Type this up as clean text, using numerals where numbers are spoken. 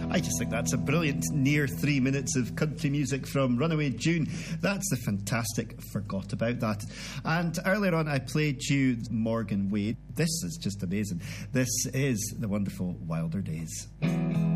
I just think that's a brilliant near 3 minutes of country music from Runaway June. That's the fantastic Forgot About That. And earlier on I played you Morgan Wade. This is just amazing. This is the wonderful Wilder Days.